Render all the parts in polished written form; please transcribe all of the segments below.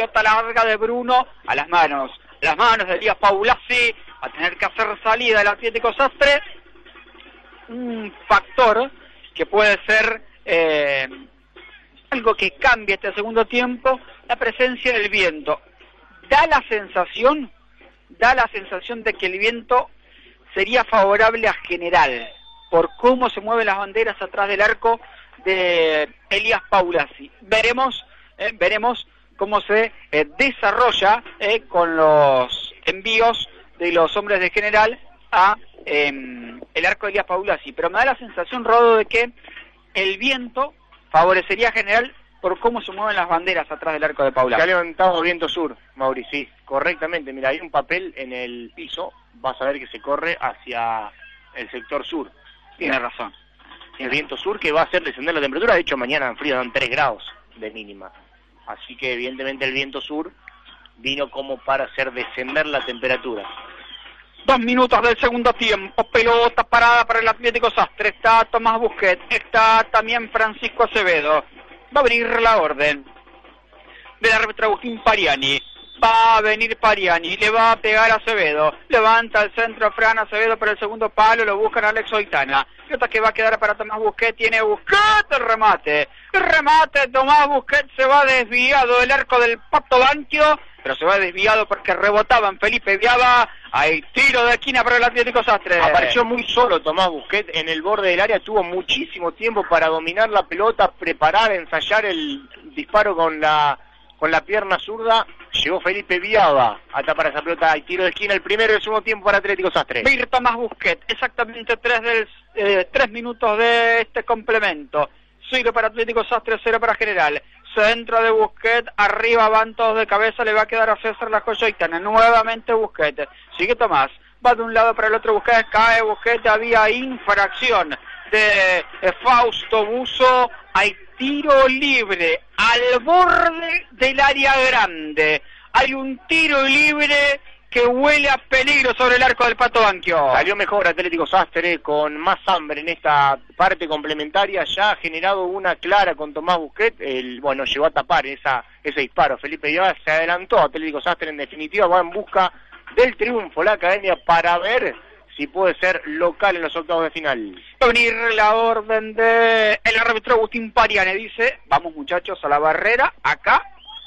pelota larga de Bruno a las manos de Elías Paulazzi. Va a tener que hacer salida el Atlético Sastre. Un factor que puede ser algo que cambie este segundo tiempo, la presencia del viento. Da la sensación de que el viento sería favorable a General, por cómo se mueven las banderas atrás del arco de Elías Paulazzi. Veremos cómo se desarrolla con los envíos de los hombres de General a el arco de Elías Paulazzi. Pero me da la sensación, Rodo, de que el viento favorecería a General por cómo se mueven las banderas atrás del arco de Paulazzi. Se ha levantado viento sur, Mauri, sí, correctamente. Mira, hay un papel en el piso, vas a ver que se corre hacia el sector sur. Tiene razón. El viento sur que va a hacer descender la temperatura. De hecho, mañana en frío dan 3 grados de mínima. Así que evidentemente el viento sur vino como para hacer descender la temperatura. 2 minutos del segundo tiempo, pelota parada para el Atlético Sastre. Está Tomás Busquet, está también Francisco Acevedo. Va a abrir la orden del árbitro Agustín Pariani. Va a venir Pariani, le va a pegar a Acevedo. Levanta el centro Fran Acevedo para el segundo palo, lo buscan Alex Oitana. Pelota que va a quedar para Tomás Busquet, tiene Busquet el remate. El remate, Tomás Busquet se va desviado del arco del Pato Banchio, pero se va desviado porque rebotaban Felipe Viaba. Hay tiro de esquina para el Atlético Sastre. Apareció muy solo Tomás Busquet en el borde del área, tuvo muchísimo tiempo para dominar la pelota, preparar, ensayar el disparo con la pierna zurda. Llegó Felipe Viaba a tapar esa pelota. Hay tiro de esquina, el primero y el segundo tiempo para Atlético Sastre. Vir Tomás Busquet, exactamente 3 minutos de este complemento. 0 para Atlético Sastre, 0 para General. Centro de Busquet, arriba van todos de cabeza, le va a quedar a César La Joyoitana. Nuevamente Busquet, sigue Tomás, va de un lado para el otro Busquet, cae Busquet, había infracción de Fausto Buzo. Hay tiro libre al borde del área grande. Hay un tiro libre que huele a peligro sobre el arco del Pato Banchio. Salió mejor Atlético Sastre, con más hambre en esta parte complementaria. Ya ha generado una clara con Tomás Busquet. Llegó a tapar ese disparo. Felipe Viaba se adelantó. Atlético Sastre en definitiva va en busca del triunfo la academia para ver si puede ser local en los octavos de final. Va a venir la orden de el árbitro Agustín Pariani. Dice, vamos muchachos a la barrera. Acá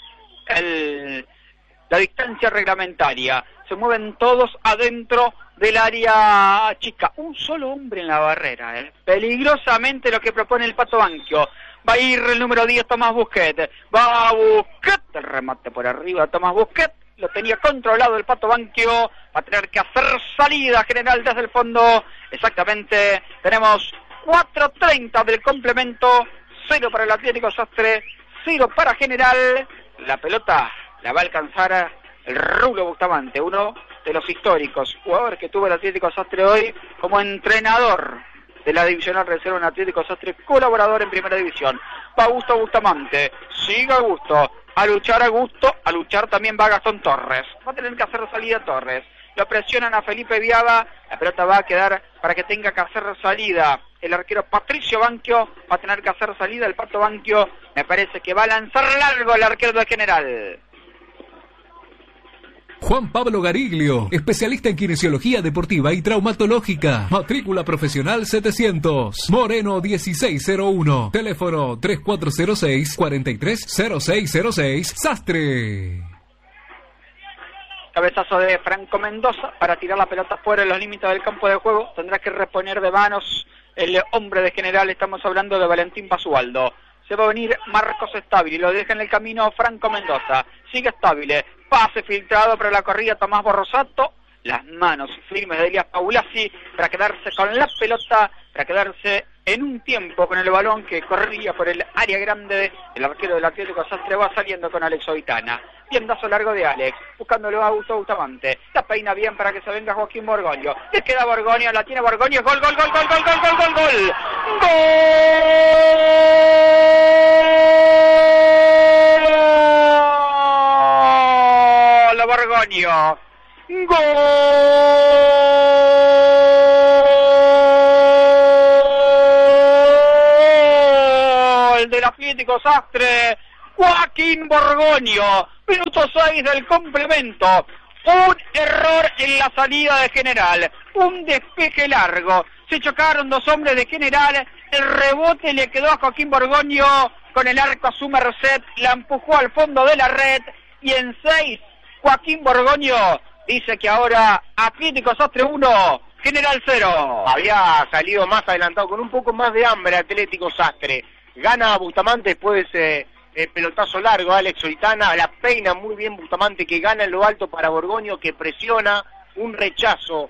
la distancia reglamentaria. Se mueven todos adentro del área chica. Un solo hombre en la barrera. Peligrosamente lo que propone el Pato Banchio. Va a ir el número 10, Tomás Busquet. Va a Busquet. El remate por arriba, Tomás Busquet. Lo tenía controlado el Pato Banchio. Va a tener que hacer salida General desde el fondo. Exactamente. Tenemos 4:30 del complemento. 0 para el Atlético Sastre, 0 para General. La pelota la va a alcanzar el Rulo Bustamante, uno de los históricos jugadores que tuvo el Atlético Sastre hoy como entrenador de la divisional reserva en Atlético Sastre, colaborador en primera división. Va Augusto Bustamante, sigue Augusto, a luchar también va Gastón Torres. Va a tener que hacer salida Torres. Lo presionan a Felipe Viaba, la pelota va a quedar para que tenga que hacer salida el arquero Patricio Banchio. Va a tener que hacer salida el Pato Banchio. Me parece que va a lanzar largo el arquero de General. Juan Pablo Gariglio, especialista en kinesiología deportiva y traumatológica. Matrícula profesional 700. Moreno 1601. Teléfono 3406-430606. Sastre. Cabezazo de Franco Mendoza para tirar la pelota fuera de los límites del campo de juego. Tendrá que reponer de manos el hombre de General. Estamos hablando de Valentín Basualdo. Se va a venir Marcos Stabile, lo deja en el camino Franco Mendoza. Sigue Stabile, pase filtrado para la corrida Tomás Borrosato. Las manos firmes de Elías Paulazzi para quedarse con la pelota, para quedarse en un tiempo con el balón que corría por el área grande. El arquero del Atlético Sastre va saliendo con Alex Oitana. Tiendazo largo de Alex, buscándolo a Augusto Bustamante. La peina bien para que se venga Joaquín Borgoño. Le queda Borgoño, la tiene Borgoño. Gol, gol, gol, gol, gol, gol, gol, gol, gol. ¡Gol! Borgoño. ¡Gol! Del Atlético Sastre. Joaquín Borgoño Minuto 6 del complemento. Un error en la salida de General. Un despeje largo. Se chocaron dos hombres de General. El rebote le quedó a Joaquín Borgoño con el arco a su merced. La empujó al fondo de la red. Y en 6, Joaquín Borgoño dice que ahora Atlético Sastre 1, General 0. Había salido más adelantado con un poco más de hambre Atlético Sastre. Gana Bustamante después de ese pelotazo largo. Alex Oitana la peina muy bien Bustamante, que gana en lo alto para Borgoño, que presiona. Un rechazo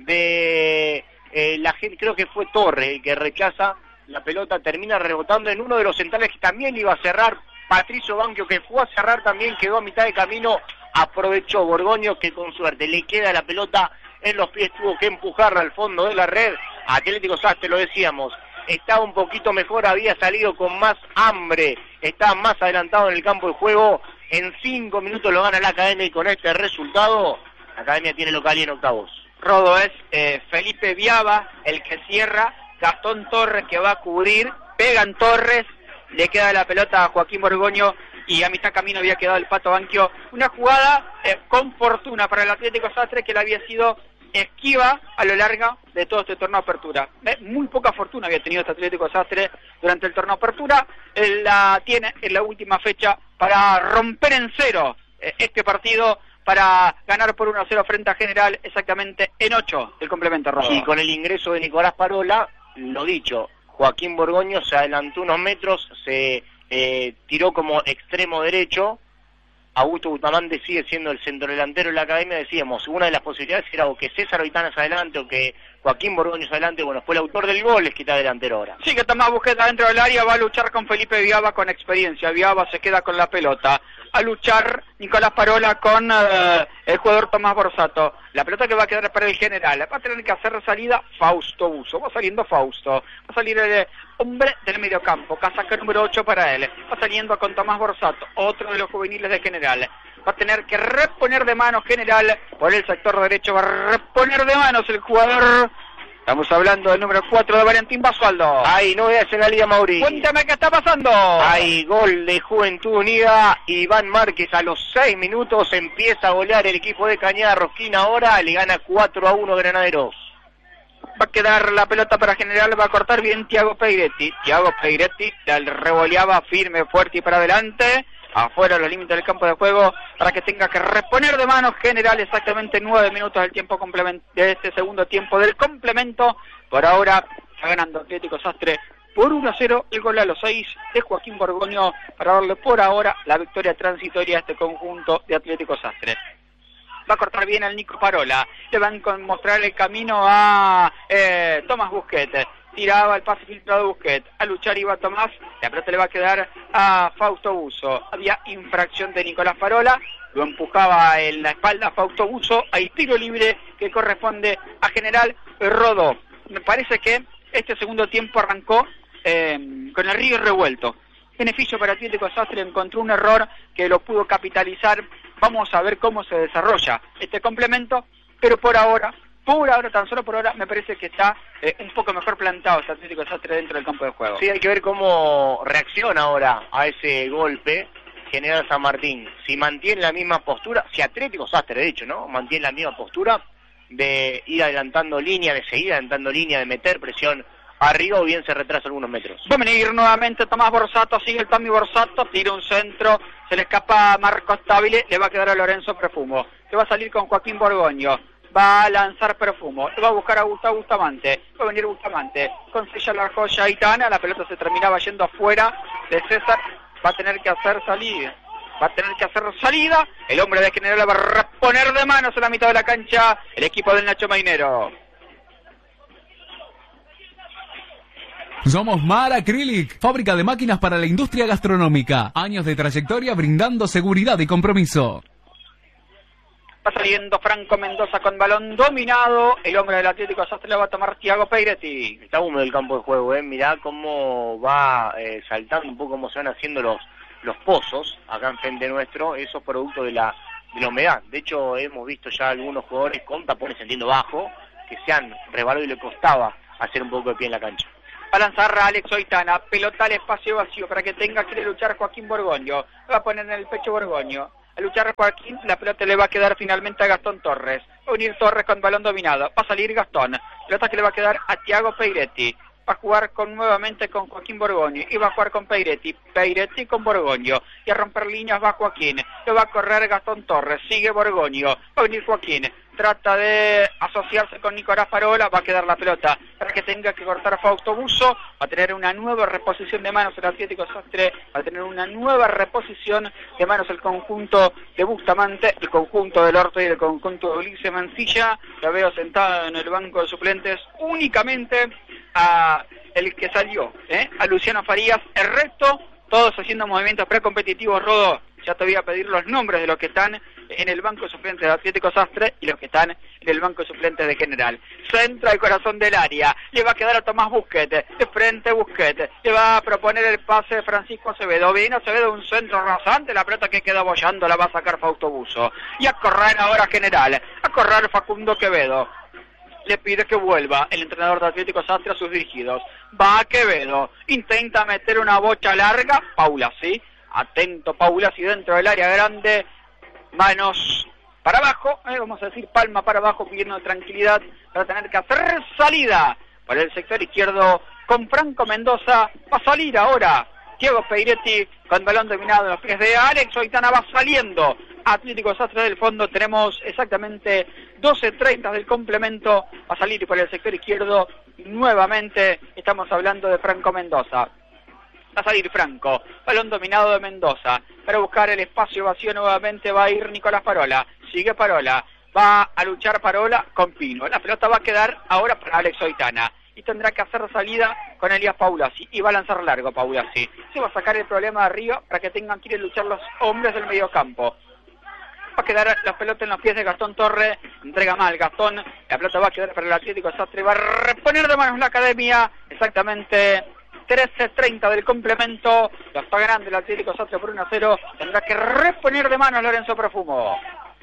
de la gente, creo que fue Torre el que rechaza la pelota, termina rebotando en uno de los centrales que también iba a cerrar. Patricio Banquio, que fue a cerrar también, quedó a mitad de camino. Aprovechó Borgoño, que con suerte le queda la pelota en los pies, tuvo que empujarla al fondo de la red. Atlético Sastre, lo decíamos, estaba un poquito mejor, había salido con más hambre, estaba más adelantado en el campo de juego. En 5 minutos lo gana la Academia, y con este resultado la Academia tiene local y en octavos. Rodo, es Felipe Viaba el que cierra, Gastón Torres que va a cubrir, pegan Torres, le queda la pelota a Joaquín Borgoño y a mitad camino había quedado el Pato Banquio. Una jugada con fortuna para el Atlético Sastre, que le había sido esquiva a lo largo de todo este torneo de apertura. Muy poca fortuna había tenido este Atlético Sastre durante el torneo de apertura. La tiene en la última fecha para romper en cero este partido, para ganar por 1-0 frente a General, exactamente en 8 del complemento, Rodo. Y con el ingreso de Nicolás Parola, lo dicho, Joaquín Borgoño se adelantó unos metros, se tiró como extremo derecho. Augusto Bustamante sigue siendo el centrodelantero de la Academia. Decíamos, una de las posibilidades era o que César Oitana se adelante o que Joaquín Borgoño se adelante. Bueno, fue el autor del gol, es que está delantero ahora. Sí, que Tomás Busqueta dentro del área, va a luchar con Felipe Viaba con experiencia. Viaba se queda con la pelota. A luchar Nicolás Parola con el jugador Tomás Borsato. La pelota que va a quedar para el General. Va a tener que hacer salida Fausto Buso. Va saliendo Fausto. Va a salir el hombre del mediocampo. Casaca número 8 para él. Va saliendo con Tomás Borsato, otro de los juveniles de General. Va a tener que reponer de manos General por el sector derecho. Va a reponer de manos el jugador. Estamos hablando del número 4 de Valentín Basualdo. Hay novedades en la Liga, Mauri. Cuéntame qué está pasando. Hay gol de Juventud Unida. Iván Márquez a los 6 minutos empieza a golear el equipo de Cañada Rosquín. Ahora le gana 4-1 Granaderos. Va a quedar la pelota para General, va a cortar bien Tiago Peiretti. Tiago Peiretti la revoleaba firme, fuerte y para adelante. Afuera los límites del campo de juego para que tenga que reponer de manos General. Exactamente 9 minutos del tiempo de este segundo tiempo del complemento. Por ahora está ganando Atlético Sastre por 1-0, el gol a los 6 de Joaquín Borgoño para darle por ahora la victoria transitoria a este conjunto de Atlético Sastre. Va a cortar bien al Nico Parola, le van a mostrar el camino a Tomás Busquets. Tiraba el pase filtrado de Busquets, a luchar iba Tomás, la pelota le va a quedar a Fausto Buso. Había infracción de Nicolás Parola, lo empujaba en la espalda a Fausto Buso. Hay tiro libre que corresponde a General. Rodo, me parece que este segundo tiempo arrancó con el río revuelto. Beneficio para Atlético Sastre, encontró un error que lo pudo capitalizar. Vamos a ver cómo se desarrolla este complemento, pero por ahora, tan solo por ahora, me parece que está un poco mejor plantado este Atlético Sastre dentro del campo de juego. Sí, hay que ver cómo reacciona ahora a ese golpe General San Martín. Si mantiene la misma postura, si Atlético Sastre, de hecho, ¿no?, mantiene la misma postura de ir adelantando línea, de seguir adelantando línea, de meter presión arriba, o bien se retrasa algunos metros. Va a venir nuevamente Tomás Borsato, sigue el Tommy Borsato, tira un centro, se le escapa a Marcos Stabile, le va a quedar a Lorenzo Perfumo, que va a salir con Joaquín Borgoño, va a lanzar Perfumo, le va a buscar a Gustavo Bustamante, va a venir Bustamante, con Sella la joya Aitana, la pelota se terminaba yendo afuera de César, va a tener que hacer salida, el hombre de General va a reponer de manos en la mitad de la cancha, el equipo del Nacho Mainero. Somos Mar Acrylic, fábrica de máquinas para la industria gastronómica. Años de trayectoria brindando seguridad y compromiso. Va saliendo Franco Mendoza con balón dominado. El hombre del Atlético Sastre le va a tomar Tiago Peiretti. Está húmedo el campo de juego, mirá cómo va saltando un poco, cómo se van haciendo los pozos acá enfrente nuestro. Eso es producto de la humedad. De hecho, hemos visto ya algunos jugadores con tapones sentiendo bajo que se han rebalado y le costaba hacer un poco de pie en la cancha. Va a lanzar a Alex Oitana, pelota al espacio vacío para que tenga que luchar Joaquín Borgoño. Va a poner en el pecho Borgoño. a luchar Joaquín, la pelota le va a quedar finalmente a Gastón Torres. Va a unir Torres con balón dominado, va a salir Gastón, pelota que le va a quedar a Thiago Peiretti. Va a jugar nuevamente con Joaquín Borgoño y va a jugar con Peiretti con Borgoño, y a romper líneas va Joaquín, le va a correr Gastón Torres, sigue Borgoño, va a venir Joaquín, trata de asociarse con Nicolás Parola, va a quedar la pelota para que tenga que cortar Fausto Busso, va a tener una nueva reposición de manos el Atlético Sastre, va a tener una nueva reposición de manos el conjunto de Bustamante, el conjunto del Orto y el conjunto de Ulises Mancilla. Lo veo sentado en el banco de suplentes únicamente a el que salió, a Luciano Farías, el resto, todos haciendo movimientos precompetitivos. Rodo, ya te voy a pedir los nombres de los que están en el banco de suplentes de Atlético Sastre y los que están en el banco de suplentes de General. Centra el corazón del área, le va a quedar a Tomás Busquete, de frente Busquete, le va a proponer el pase de Francisco Acevedo, viene Acevedo, un centro rasante, la pelota que queda bollando la va a sacar Fausto Busso, y a correr ahora General, a correr Facundo Quevedo. Le pide que vuelva el entrenador de Atlético Sastre a sus dirigidos. Va a Quevedo, intenta meter una bocha larga, Paula, sí, atento Paula, sí, dentro del área grande, manos para abajo, vamos a decir palma para abajo, pidiendo tranquilidad para tener que hacer salida por el sector izquierdo con Franco Mendoza. Va a salir ahora Thiago Peiretti con balón dominado en los pies de Alex Oitana, va saliendo Atlético Sastre del fondo. Tenemos exactamente 12:30 del complemento. Va a salir por el sector izquierdo nuevamente, estamos hablando de Franco Mendoza. Va a salir Franco, balón dominado de Mendoza, para buscar el espacio vacío nuevamente va a ir Nicolás Parola, sigue Parola, va a luchar Parola con Pino, la pelota va a quedar ahora para Alex Oitana, y tendrá que hacer salida con Elías Paulasi, y va a lanzar largo Paulasi, se va a sacar el problema de arriba para que tengan que ir a luchar los hombres del mediocampo. Va a quedar la pelota en los pies de Gastón Torres, entrega mal Gastón, la pelota va a quedar para el Atlético Sastre, va a reponer de manos la academia, exactamente 13:30 del complemento, lo está ganando el Atlético Sastre por 1-0, tendrá que reponer de manos Lorenzo Profumo.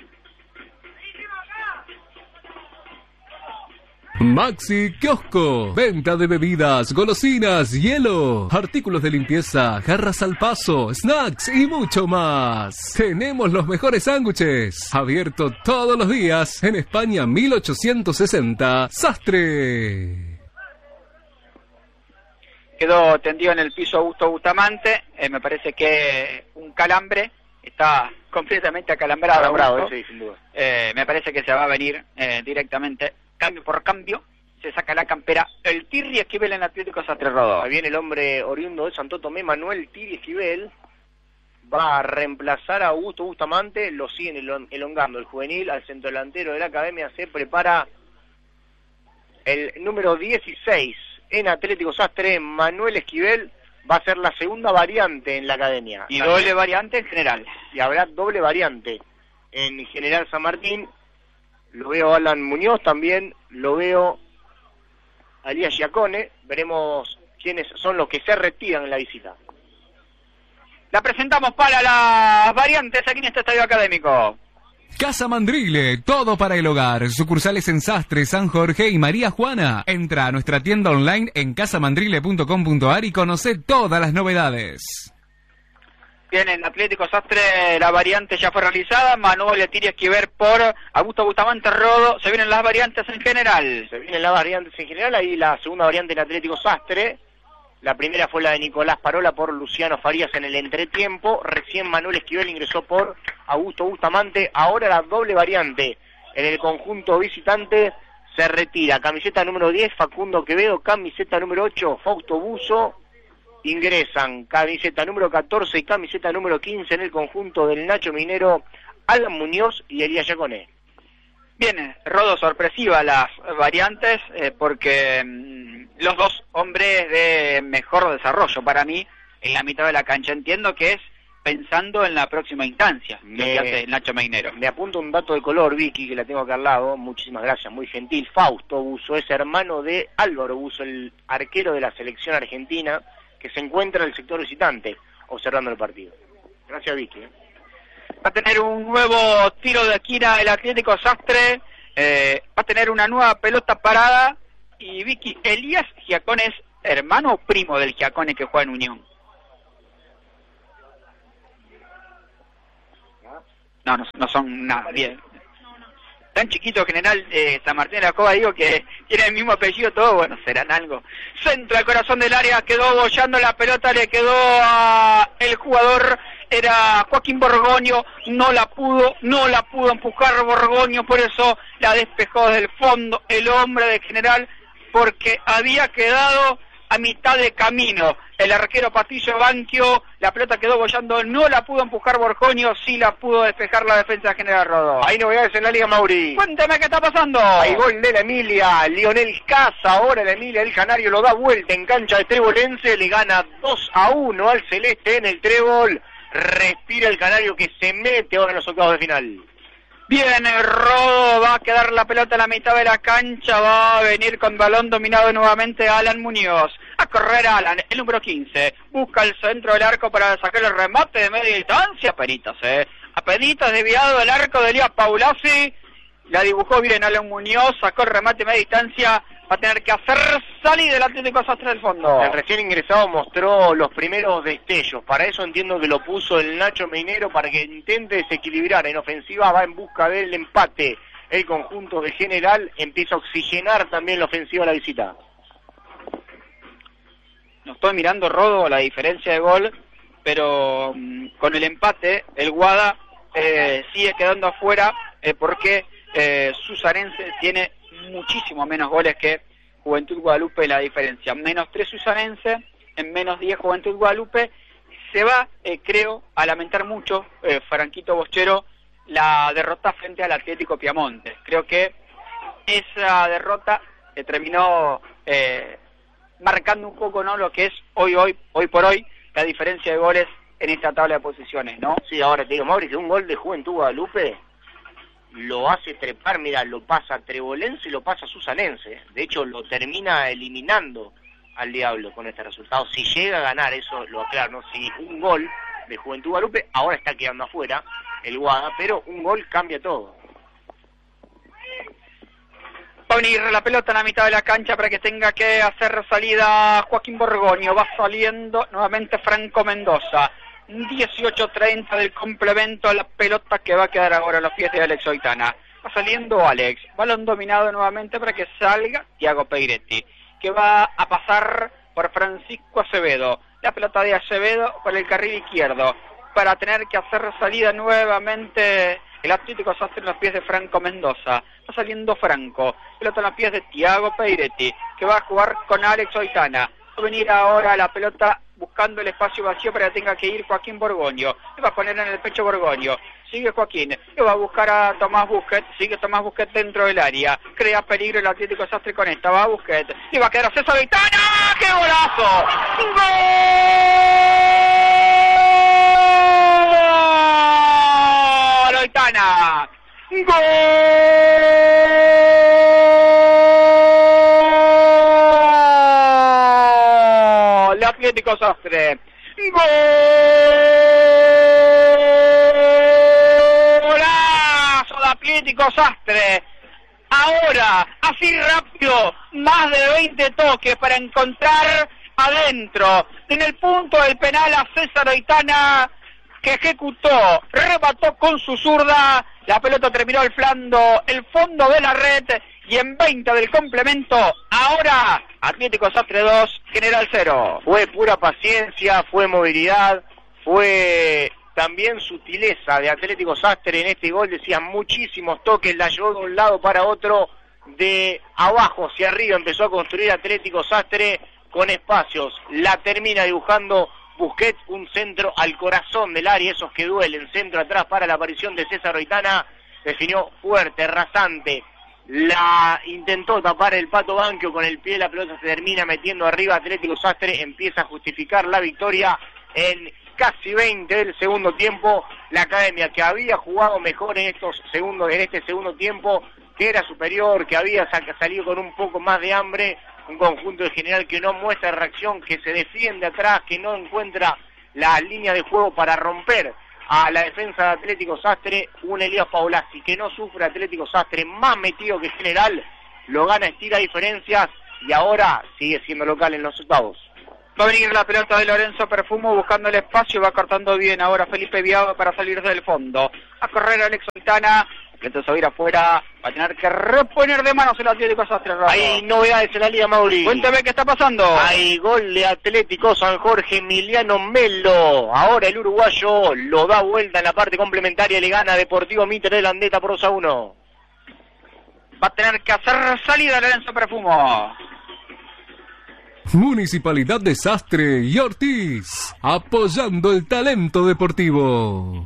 Maxi Kiosco, venta de bebidas, golosinas, hielo, artículos de limpieza, jarras al paso, snacks y mucho más. Tenemos los mejores sándwiches, abierto todos los días en España 1860, Sastre. Quedó tendido en el piso Augusto Bustamante, me parece que un calambre, está completamente acalambrado. Sí, sin duda. Me parece que se va a venir directamente, cambio por cambio, se saca la campera el Tirri Esquivel en Atlético Sastre Rodó. Ahí viene el hombre oriundo de Santo Tomé, Manuel Tirri Esquivel, va a reemplazar a Augusto Bustamante, lo siguen elongando el juvenil, al centrodelantero de la academia se prepara el número 16 en Atlético Sastre, Manuel Esquivel, va a ser la segunda variante en la academia. Y doble variante en General. Y habrá doble variante en General San Martín. Lo veo a Alan Muñoz también, lo veo a Elías Giacone. Veremos quiénes son los que se retiran en la visita. La presentamos para las variantes aquí en este estadio académico. Casa Mandrile, todo para el hogar. Sucursales en Sastre, San Jorge y María Juana. Entra a nuestra tienda online en casamandrile.com.ar y conoce todas las novedades. Bien, en Atlético Sastre la variante ya fue realizada. Manuel Tirri Esquivel por Augusto Bustamante Rodo. Se vienen las variantes en general. Se vienen las variantes en general. Ahí la segunda variante en Atlético Sastre. La primera fue la de Nicolás Parola por Luciano Farías en el entretiempo. Recién Manuel Esquivel ingresó por Augusto Bustamante. Ahora la doble variante en el conjunto visitante se retira. Camiseta número 10, Facundo Quevedo. Camiseta número 8, Fausto Busso. Ingresan camiseta número 14 y camiseta número 15 en el conjunto del Nacho Minero, Alan Muñoz y Elías Giacone. Bien, Rodo, sorpresiva las variantes porque los dos hombres de mejor desarrollo para mí en la mitad de la cancha. Entiendo que es pensando en la próxima instancia que hace el Nacho Minero. Me apunto un dato de color, Vicky, que la tengo acá al lado. Muchísimas gracias, muy gentil. Fausto Busso es hermano de Álvaro Busso, el arquero de la selección argentina, que se encuentra en el sector visitante, observando el partido. Gracias, Vicky. Va a tener un nuevo tiro de esquina el Atlético Sastre, va a tener una nueva pelota parada, y Vicky, Elías Giacone es hermano o primo del Giacone que juega en Unión. No son nada, bien. Tan chiquito General San Martín de la Cova, digo, que tiene el mismo apellido todo, bueno, serán algo. Centro al corazón del área, quedó bollando la pelota, le quedó a el jugador, era Joaquín Borgoño, no la pudo empujar Borgoño, por eso la despejó del fondo el hombre de General, porque había quedado a mitad de camino el arquero Patillo Banquio, la pelota quedó bollando, no la pudo empujar Borgoño, sí la pudo despejar la defensa de General Rodó. Hay novedades en la Liga, Mauri. Cuéntame qué está pasando. Hay gol de la Emilia, Lionel Casa, ahora la Emilia, el canario lo da vuelta en cancha de Trebolense, le gana 2-1 al Celeste en el Trébol, respira el canario que se mete ahora en los octavos de final. Bien, Rodó va a quedar la pelota a la mitad de la cancha, va a venir con balón dominado nuevamente Alan Muñoz. A correr Alan, el número 15, busca el centro del arco para sacar el remate de media distancia, apenitas desviado del arco de Elías Paulazzi, la dibujó bien Alan Muñoz, sacó el remate de media distancia, va a tener que hacer salir del Atlético Sastre del fondo. El recién ingresado mostró los primeros destellos, para eso entiendo que lo puso el Nacho Meinero, para que intente desequilibrar. En ofensiva va en busca del empate, el conjunto de General empieza a oxigenar también la ofensiva a la visita. No estoy mirando Rodó la diferencia de gol, pero con el empate el Guada sigue quedando afuera porque Susanense tiene muchísimo menos goles que Juventud Guadalupe. La diferencia, -3 Susanense, en -10 Juventud Guadalupe. Se va, creo, a lamentar mucho Franquito Boschero la derrota frente al Atlético Piamonte. Creo que esa derrota terminó marcando un poco, ¿no?, lo que es hoy por hoy la diferencia de goles en esta tabla de posiciones, ¿no? Sí, ahora te digo, Mauricio, un gol de Juventud Guadalupe lo hace trepar, mira, lo pasa Trebolense y lo pasa Susanense. De hecho, lo termina eliminando al Diablo con este resultado. Si llega a ganar, eso lo aclaro, ¿no? Si un gol de Juventud Guadalupe, ahora está quedando afuera el Guada, pero un gol cambia todo. Va a venir la pelota en la mitad de la cancha para que tenga que hacer salida Joaquín Borgoño. Va saliendo nuevamente Franco Mendoza. 18:30 del complemento, la pelota que va a quedar ahora en los pies de Alex Oitana. Va saliendo Alex, balón dominado nuevamente para que salga Thiago Peiretti, que va a pasar por Francisco Acevedo. La pelota de Acevedo por el carril izquierdo, para tener que hacer salida nuevamente el Atlético Sastre en los pies de Franco Mendoza. Va saliendo Franco, pelota en los pies de Thiago Peiretti, que va a jugar con Alex Oitana. Va a venir ahora la pelota buscando el espacio vacío para que tenga que ir Joaquín Borgoño. Le va a poner en el pecho Borgoño. Sigue Joaquín, le va a buscar a Tomás Busquets. Sigue Tomás Busquets dentro del área. Crea peligro el Atlético Sastre con esta. Va a Busquets. Le va a quedar a César Oitana. ¡Qué golazo! ¡Gol! Oitana. ¡Gol! Atlético Sastre. ¡Golazo de Atlético Sastre! Ahora, así rápido, más de 20 toques para encontrar adentro, en el punto del penal, a César Oitana, que ejecutó, remató con su zurda, la pelota terminó el fondo de la red, y en 20 del complemento, ahora Atlético Sastre 2, General 0. Fue pura paciencia, fue movilidad, fue también sutileza de Atlético Sastre en este gol. Decían muchísimos toques, la llevó de un lado para otro, de abajo hacia arriba empezó a construir Atlético Sastre con espacios, la termina dibujando Busquets, un centro al corazón del área, esos que duelen, centro atrás para la aparición de César Oitana, definió fuerte, rasante, la intentó tapar el Pato Banquio con el pie, la pelota se termina metiendo arriba, Atlético Sastre empieza a justificar la victoria en casi 20 del segundo tiempo. La academia, que había jugado mejor en este segundo tiempo, que era superior, que había salido con un poco más de hambre, un conjunto de General que no muestra reacción, que se defiende atrás, que no encuentra la línea de juego para romper a la defensa de Atlético Sastre. Un Elías Paulazzi que no sufre, Atlético Sastre más metido que General, lo gana, estira diferencias y ahora sigue siendo local en los octavos. Va a venir la pelota de Lorenzo Perfumo buscando el espacio, va cortando bien ahora Felipe Viado para salir del fondo. A correr Alex Oitana, entonces a ir afuera, va a tener que reponer de manos el Atlético Sastre. Hay novedades en la Liga, Mauri. Cuéntame qué está pasando. Hay gol de Atlético San Jorge, Emiliano Melo. Ahora el uruguayo lo da vuelta en la parte complementaria y le gana Deportivo Mitre de Landeta por 2-1. Va a tener que hacer salida Lorenzo Perfumo. Municipalidad de Sastre y Ortiz, apoyando el talento deportivo.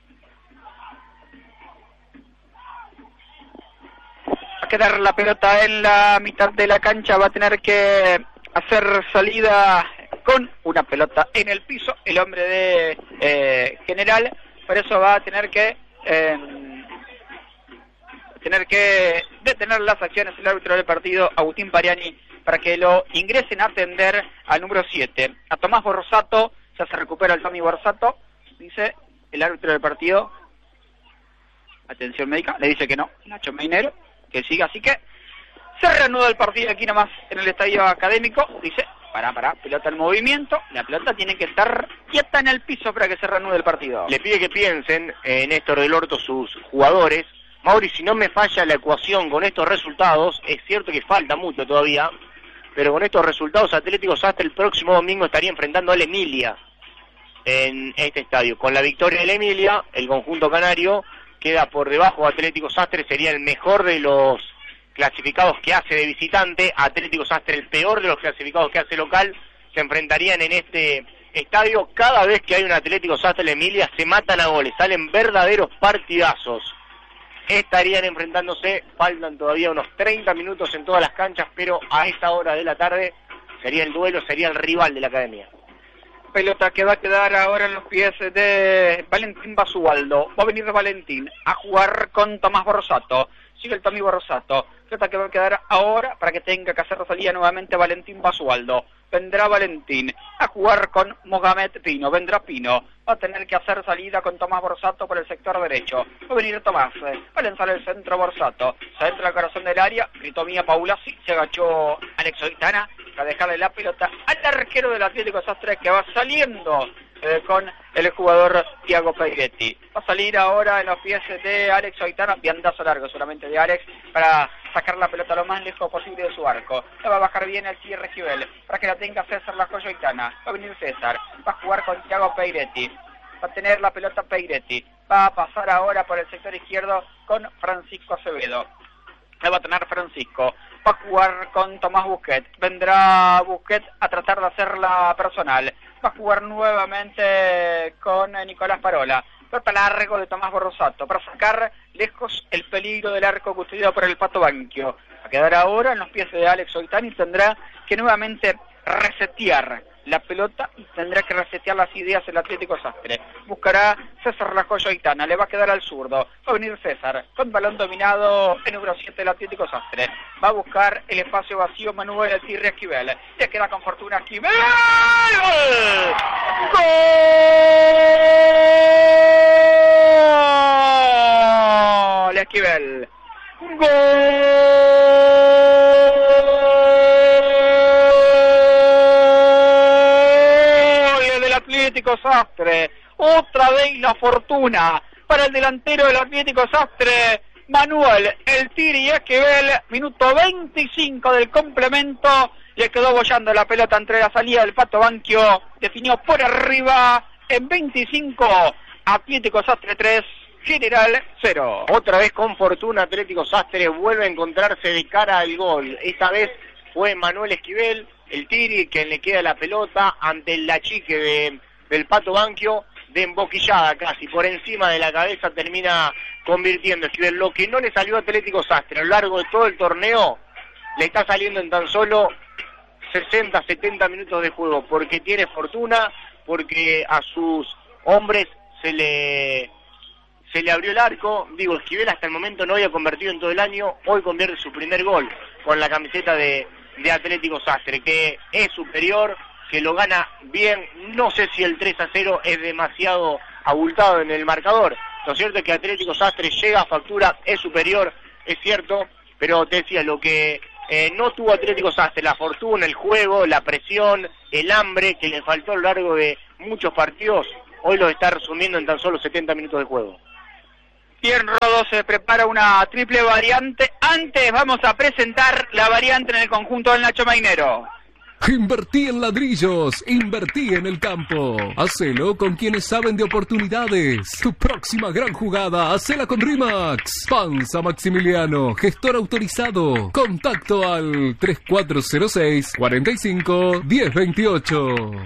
Va a quedar la pelota en la mitad de la cancha, va a tener que hacer salida con una pelota en el piso, el hombre de General, por eso va a tener que detener las acciones el árbitro del partido, Agustín Pariani, para que lo ingresen a atender al número 7, a Tomás Borsato. Ya se recupera el Tommy Borsato, dice el árbitro del partido. Atención médica, le dice que no, Nacho Meinero, que siga, así que se reanuda el partido aquí nomás en el estadio académico. Dice, pará, pelota en movimiento, la pelota tiene que estar quieta en el piso para que se reanude el partido. Le pide que piensen, Néstor del Orto, sus jugadores. Mauri, si no me falla la ecuación con estos resultados, es cierto que falta mucho todavía, pero con estos resultados Atlético Sastre el próximo domingo estaría enfrentando al Emilia en este estadio. Con la victoria del Emilia, el conjunto canario queda por debajo de Atlético Sastre, sería el mejor de los clasificados que hace de visitante. Atlético Sastre el peor de los clasificados que hace local. Se enfrentarían en este estadio. Cada vez que hay un Atlético Sastre Emilia se matan a goles, salen verdaderos partidazos. Estarían enfrentándose, faltan todavía unos 30 minutos en todas las canchas, pero a esta hora de la tarde sería el duelo, sería el rival de la academia. Pelota que va a quedar ahora en los pies de Valentín Basualdo. Va a venir Valentín a jugar con Tomás Borsato. Sigue el Tommy Borsato. Pelota que va a quedar ahora para que tenga que hacer salida nuevamente Valentín Basualdo. Vendrá Valentín a jugar con Mohamed Pino. Vendrá Pino. Va a tener que hacer salida con Tomás Borsato por el sector derecho. Va a venir Tomás. Va a lanzar el centro Borsato. Se entra al corazón del área. Gritó Mía Paula. Sí, se agachó Alex Oitana para dejarle la pelota al arquero del Atlético Sastre, que va saliendo con el jugador Thiago Peiretti. Va a salir ahora en los pies de Alex Oitana, viandazo largo solamente de Alex, para sacar la pelota lo más lejos posible de su arco. La va a bajar bien el cierre Esquivel, para que la tenga César Lajoya Oitana. Va a venir César, va a jugar con Thiago Peiretti, va a tener la pelota Peiretti, va a pasar ahora por el sector izquierdo con Francisco Acevedo. La va a tener Francisco, va a jugar con Tomás Busquet, vendrá Busquet a tratar de hacerla personal, va a jugar nuevamente con Nicolás Parola, pelota largo de Tomás Borsato para sacar lejos el peligro del arco custodiado por el Pato Banquio. Va a quedar ahora en los pies de Alex Oitani y tendrá que nuevamente resetear la pelota y tendrá que resetear las ideas el Atlético Sastre. Buscará César Lajoya Oitana, le va a quedar al zurdo, va a venir César con balón dominado el número 7 del Atlético Sastre, va a buscar el espacio vacío Manuel El Tirri Esquivel, le queda con fortuna Esquivel. ¡Gol! Esquivel, Atlético Sastre. Otra vez la fortuna para el delantero del Atlético Sastre, Manuel El Tirri Esquivel. Minuto 25 del complemento, le quedó bollando la pelota entre la salida del Pato Banquio, definió por arriba en 25. Atlético Sastre 3, General 0. Otra vez con fortuna Atlético Sastre vuelve a encontrarse de cara al gol. Esta vez fue Manuel Esquivel, El Tirri, quien le queda la pelota ante el achique del Pato Banquio, de emboquillada casi, por encima de la cabeza termina convirtiendo Esquivel. Lo que no le salió a Atlético Sastre a lo largo de todo el torneo, le está saliendo en tan solo 60, 70 minutos de juego, porque tiene fortuna, porque a sus hombres se le abrió el arco. Digo, Esquivel hasta el momento no había convertido en todo el año, hoy convierte su primer gol con la camiseta de Atlético Sastre, que es superior, que lo gana bien. No sé si el 3-0 es demasiado abultado en el marcador. Lo cierto es que Atlético Sastre llega a factura, es superior, es cierto, pero te decía, lo que no tuvo Atlético Sastre la fortuna, el juego, la presión, el hambre que le faltó a lo largo de muchos partidos. Hoy lo está resumiendo en tan solo 70 minutos de juego. Bien, Rodo, se prepara una triple variante. Antes vamos a presentar la variante en el conjunto del Nacho Mainero. Invertí en ladrillos, invertí en el campo. Hacelo con quienes saben de oportunidades. Tu próxima gran jugada, hacela con RIMAX. Panza Maximiliano, gestor autorizado. Contacto al 3406 45 1028.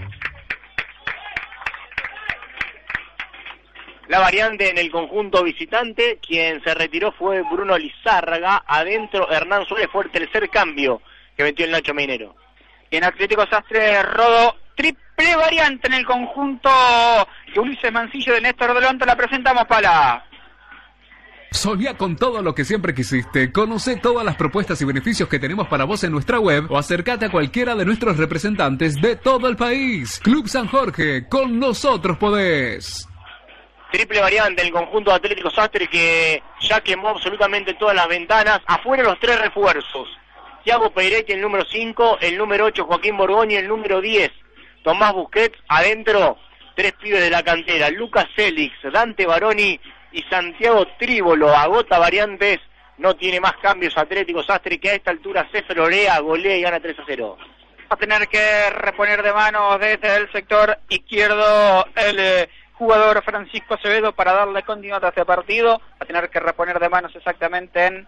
La variante en el conjunto visitante, quien se retiró fue Bruno Lizárraga. Adentro Hernán Suárez fue el tercer cambio que metió el Nacho Mainero. Y en Atlético Sastre, Rodo, triple variante en el conjunto de Ulises Mancillo de Néstor Delonto. La presentamos para... Soñá con todo lo que siempre quisiste. Conoce todas las propuestas y beneficios que tenemos para vos en nuestra web o acércate a cualquiera de nuestros representantes de todo el país. Club San Jorge, con nosotros podés. Triple variante en el conjunto de Atlético Sastre que ya quemó absolutamente todas las ventanas. Afuera los tres refuerzos. Thiago Peiretti, el número 5, el número 8 Joaquín Borgoñi, el número 10 Tomás Busquets. Adentro, tres pibes de la cantera, Lucas Félix, Dante Baroni y Santiago Trívolo. Agota variantes, no tiene más cambios Atlético Sastre, que a esta altura se florea, golea y gana 3-0. Va a tener que reponer de manos desde el sector izquierdo el jugador Francisco Acevedo para darle continuidad a este partido. Va a tener que reponer de manos exactamente en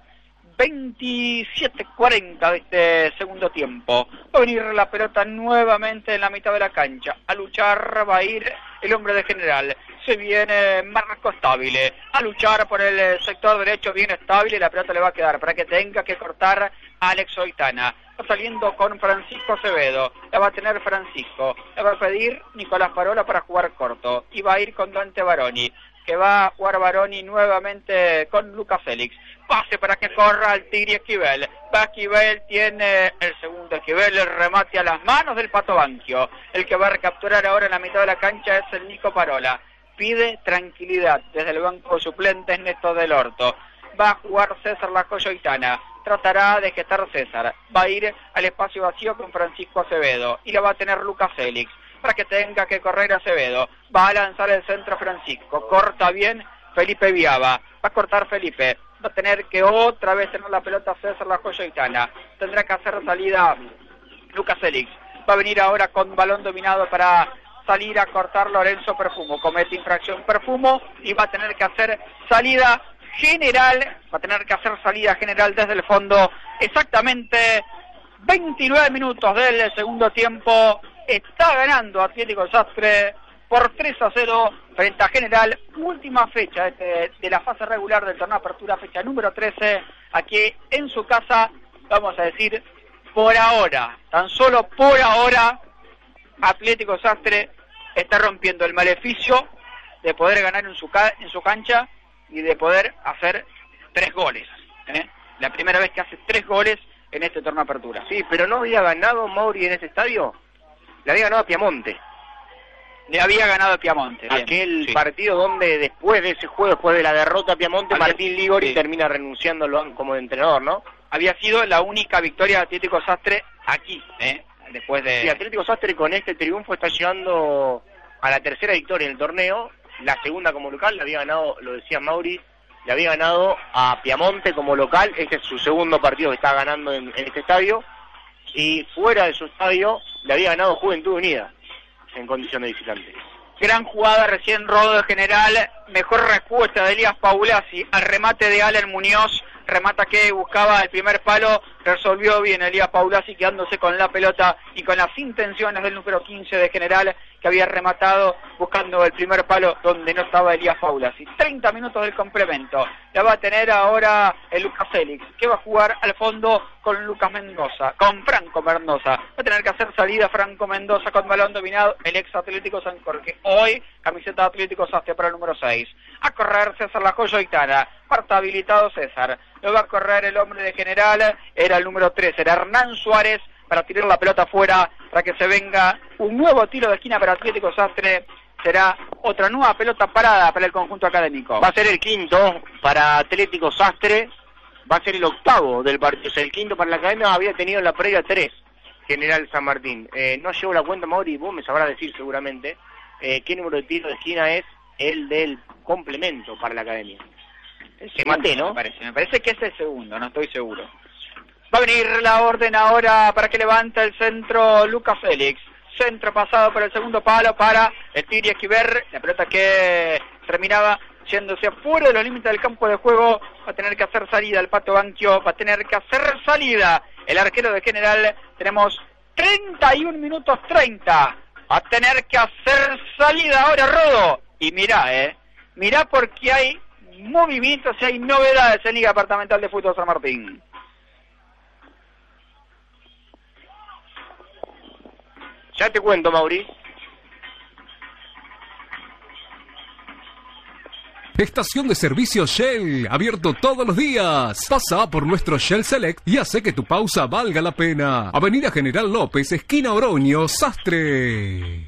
27:40 de este segundo tiempo. Va a venir la pelota nuevamente en la mitad de la cancha. A luchar va a ir el hombre de General. Se viene Marco Stabile. A luchar por el sector derecho, viene Stabile. La pelota le va a quedar para que tenga que cortar a Alex Oitana. Va saliendo con Francisco Acevedo. La va a tener Francisco. Le va a pedir Nicolás Parola para jugar corto. Y va a ir con Dante Baroni, que va a jugar Baroni nuevamente con Lucas Félix. Pase para que corra al Tigre Esquivel. Va Esquivel, tiene el segundo Esquivel, el remate a las manos del Pato Banchio. El que va a recapturar ahora en la mitad de la cancha es el Nico Parola. Pide tranquilidad desde el banco suplente Néstor del Orto. Va a jugar César Lajoyoitana. Tratará de gestar César. Va a ir al espacio vacío con Francisco Acevedo. Y la va a tener Lucas Félix para que tenga que correr Acevedo. Va a lanzar el centro Francisco. Corta bien Felipe Viaba. Va a cortar Felipe. Va a tener que otra vez tener la pelota César Lajoyoitana. Tendrá que hacer salida Lucas Félix. Va a venir ahora con balón dominado para salir a cortar Lorenzo Perfumo. Comete infracción Perfumo y va a tener que hacer salida general. Va a tener que hacer salida general desde el fondo. Exactamente 29 minutos del segundo tiempo. Está ganando Atlético Sastre por 3-0 frente a General. Última fecha de la fase regular del torneo Apertura, fecha número 13, aquí en su casa. Vamos a decir, por ahora, tan solo por ahora, Atlético Sastre está rompiendo el maleficio de poder ganar en su cancha y de poder hacer 3 goles. La primera vez que hace 3 goles en este torneo Apertura. Sí, pero no había ganado Mauri en ese estadio. Le había ganado a Piamonte. Le había ganado a Piamonte. Aquel partido donde después de ese juego, después de la derrota a Piamonte, Martín Ligori termina renunciando como entrenador, ¿no? Había sido la única victoria de Atlético Sastre aquí, después de... Sí, Atlético Sastre con este triunfo está llegando a la tercera victoria en el torneo, la segunda como local, le había ganado, lo decía Mauri, le había ganado a Piamonte como local. Este es su segundo partido que está ganando en este estadio, y fuera de su estadio le había ganado Juventud Unida en condición de visitante. Gran jugada recién, Rodo de General. Mejor respuesta de Elías Paulasi al remate de Alan Muñoz. Remata que buscaba el primer palo. Resolvió bien Elías Paulasi, quedándose con la pelota y con las intenciones del número 15 de General, que había rematado buscando el primer palo donde no estaba Elías Paulasi. 30 minutos del complemento. La va a tener ahora el Lucas Félix, que va a jugar al fondo con Lucas Mendoza, con Franco Mendoza. Va a tener que hacer salida Franco Mendoza con balón dominado, el ex Atlético San Jorge. Hoy, camiseta de Atlético Sastre para el número 6. A correr César Lajoyoitana. Parta habilitado César. Lo va a correr el hombre de General. Era el número 3, era Hernán Suárez, para tirar la pelota afuera, para que se venga un nuevo tiro de esquina para Atlético Sastre. Será otra nueva pelota parada para el conjunto académico. Va a ser el quinto para Atlético Sastre. va a ser el octavo del partido. O sea, el quinto para la Academia, había tenido en la previa 3, General San Martín. No llevo la cuenta, Mauri, vos me sabrás decir seguramente qué número de tiro de esquina es el del complemento para la Academia. Se maté, ¿no? Me parece que es el segundo, no estoy seguro. Va a venir la orden ahora para que levante el centro Lucas Félix. Centro pasado por el segundo palo para el Tiri Esquiver. La pelota que terminaba yéndose afuera de los límites del campo de juego. Va a tener que hacer salida el Pato Banquio. Va a tener que hacer salida el arquero de General. Tenemos 31 minutos 30. Va a tener que hacer salida ahora Rodo. Y mirá porque hay movimientos y hay novedades en Liga Departamental de Fútbol San Martín. Ya te cuento, Mauri. Estación de servicio Shell, abierto todos los días. Pasa por nuestro Shell Select y hace que tu pausa valga la pena. Avenida General López, esquina Oroño, Sastre.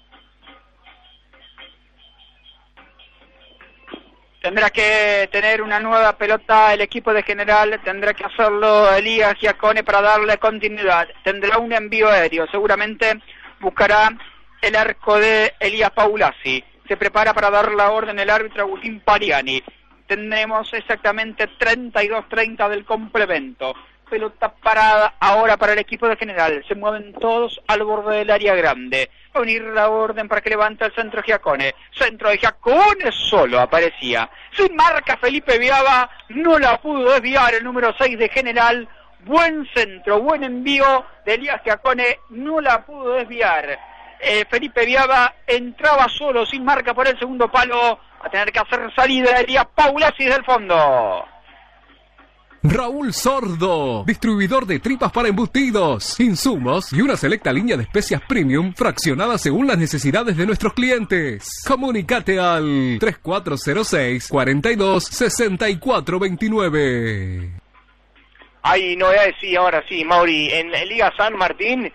Tendrá que tener una nueva pelota el equipo de General, tendrá que hacerlo Elías Giacone para darle continuidad. Tendrá un envío aéreo, seguramente buscará el arco de Elías Paulazzi. Se prepara para dar la orden el árbitro Agustín Pariani. Tendremos exactamente 32-30 del complemento. Pelota parada ahora para el equipo de General. Se mueven todos al borde del área grande. Va a venir la orden para que levante el centro Giacone. Centro de Giacone solo aparecía. Sin marca Felipe Viaba. No la pudo desviar el número 6 de General. Buen centro, buen envío de Elías Giacone. No la pudo desviar. Felipe Viaba entraba solo, sin marca por el segundo palo. Va a tener que hacer salida de Elías Paulazzi del fondo. Raúl Sordo, distribuidor de tripas para embutidos, insumos y una selecta línea de especias premium fraccionadas según las necesidades de nuestros clientes. Comunicate al 3406 42 64 29. Hay novedades, sí, ahora sí, Mauri. En Liga San Martín,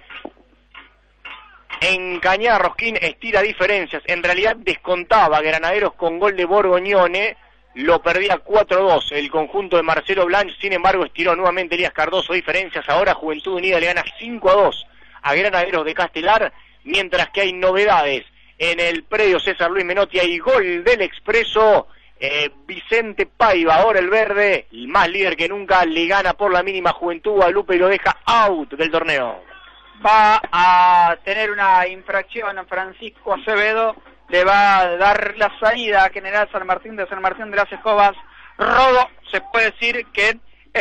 en Cañada Rosquín estira diferencias. En realidad descontaba Granaderos con gol de Borgoñone. Lo perdía 4-2 el conjunto de Marcelo Blanch, sin embargo estiró nuevamente Elías Cardoso diferencias. Ahora Juventud Unida le gana 5-2 a Granaderos de Castelar, mientras que hay novedades en el predio César Luis Menotti. Hay gol del Expreso, Vicente Paiva, ahora el verde, el más líder que nunca, le gana por la mínima Juventud Guadalupe y lo deja out del torneo. Va a tener una infracción a Francisco Acevedo. Le va a dar la salida a General San Martín de las Escobas. Rodo, se puede decir que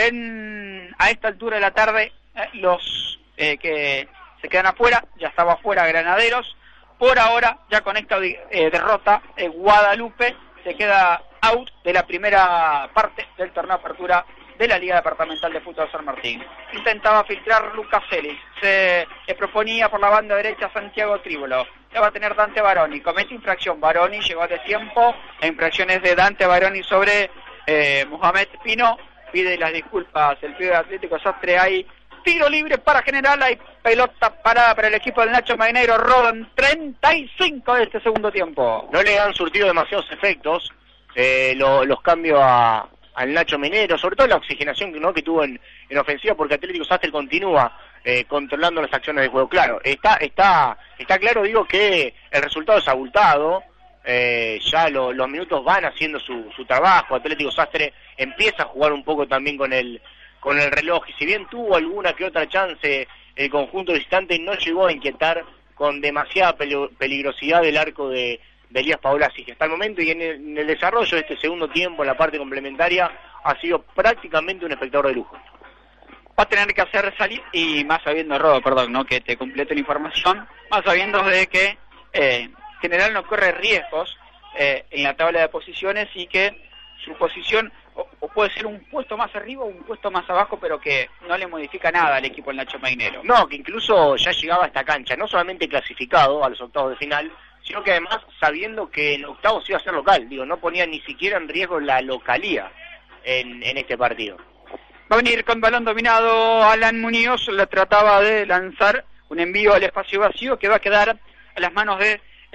a esta altura de la tarde los que se quedan afuera, ya estaba afuera Granaderos. Por ahora, ya con esta derrota, Guadalupe se queda out de la primera parte del torneo Apertura de la Liga Departamental de Fútbol San Martín. Intentaba filtrar Lucas Félix, se proponía por la banda derecha Santiago Trívolo. Ya va a tener Dante Baroni, comete infracción Baroni, llegó a tiempo, la infracción es de Dante Baroni sobre Mohamed Pino, pide las disculpas el pibe de Atlético Sastre. Hay tiro libre para General, hay pelota parada para el equipo del Nacho Magnero. Rodan 35 de este segundo tiempo. No le han surtido demasiados efectos los cambios al Nacho Minero, sobre todo la oxigenación que tuvo en ofensiva, porque Atlético Sastre continúa controlando las acciones de juego. Claro, está claro, digo, que el resultado es abultado, ya los minutos van haciendo su trabajo. Atlético Sastre empieza a jugar un poco también con el reloj, y si bien tuvo alguna que otra chance, el conjunto visitante no llegó a inquietar con demasiada peligrosidad el arco de Elías Paulazzi, que hasta el momento y en el desarrollo de este segundo tiempo, en la parte complementaria, ha sido prácticamente un espectador de lujo. Va a tener que hacer salir, y más sabiendo, Rodo, perdón, ¿no?, que te complete la información, más sabiendo de que General no corre riesgos en la tabla de posiciones, y que su posición o puede ser un puesto más arriba o un puesto más abajo, pero que no le modifica nada al equipo del Nacho Magnero. No, que incluso ya llegaba a esta cancha, no solamente clasificado a los octavos de final, sino que además sabiendo que el octavo se iba a ser local, no ponía ni siquiera en riesgo la localía en este partido. Va a venir con balón dominado Alan Muñoz, le trataba de lanzar un envío al espacio vacío que va a quedar a las manos de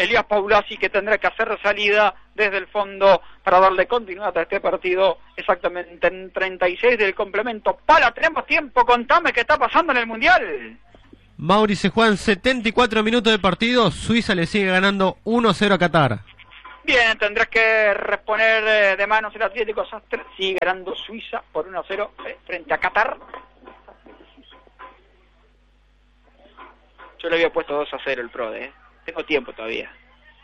Elías Paulasi, que tendrá que hacer salida desde el fondo para darle continuidad a este partido exactamente en 36 del complemento. Pala, tenemos tiempo, contame qué está pasando en el Mundial. Mauri, se juegan 74 minutos de partido, Suiza le sigue ganando 1-0 a Qatar. Bien, tendrás que responder de manos el Atlético Sastre, sigue ganando Suiza por 1-0 frente a Qatar. Yo le había puesto 2-0 el PRODE, Tengo tiempo todavía.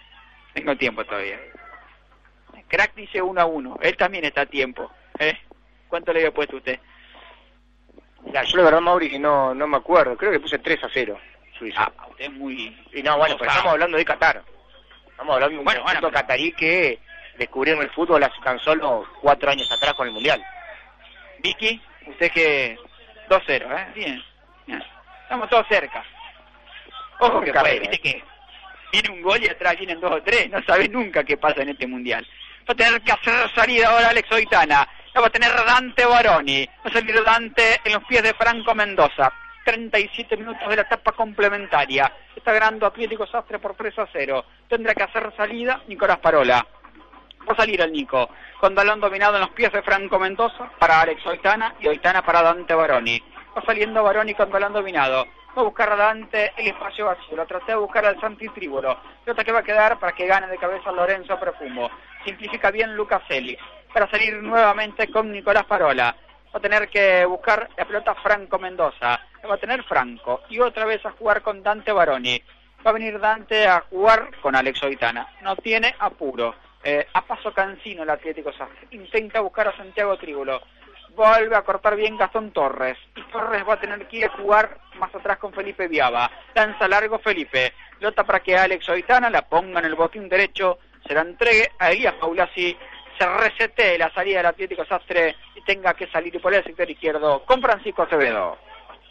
Crack dice 1-1, él también está a tiempo. ¿Cuánto le había puesto usted? Ya, yo la verdad, Mauri, que no me acuerdo. Creo que puse 3-0 Suiza. Usted es muy... Y no, bueno, pues estamos hablando de Qatar. Estamos hablando de un conjunto catarí que descubrieron el fútbol hace tan solo 4 años atrás con el Mundial. Vicky, usted que 2-0, Bien. Estamos todos cerca. Ojo que puede, viste que viene un gol y atrás vienen 2 o 3, no sabes nunca qué pasa en este Mundial. Va a tener que hacer salida ahora Alex Oitana, la va a tener Dante Baroni, va a salir Dante en los pies de Franco Mendoza. 37 minutos de la etapa complementaria, está ganando Atlético Sastre por 3-0, tendrá que hacer salida Nicolás Parola. Va a salir el Nico, con balón dominado en los pies de Franco Mendoza para Alex Oitana y Oitana para Dante Baroni. Va saliendo Baroni con balón dominado. Va a buscar a Dante el espacio vacío. Lo traté de buscar al Santi Tribolo. Pelota que va a quedar para que gane de cabeza Lorenzo Profumo. Simplifica bien Lucas Ellis. Para salir nuevamente con Nicolás Parola. Va a tener que buscar la pelota Franco Mendoza. La va a tener Franco. Y otra vez a jugar con Dante Baroni. Va a venir Dante a jugar con Alex Oitana. No tiene apuro. A paso cansino el Atlético Sastre. Intenta buscar a Santiago Tribolo. Vuelve a cortar bien Gastón Torres. Y Torres va a tener que ir a jugar más atrás con Felipe Viaba. Lanza largo Felipe. Pelota para que Alex Oitana la ponga en el botín derecho. Se la entregue a Elías Paulasi. Se resete la salida del Atlético Sastre y tenga que salir por el sector izquierdo con Francisco Acevedo.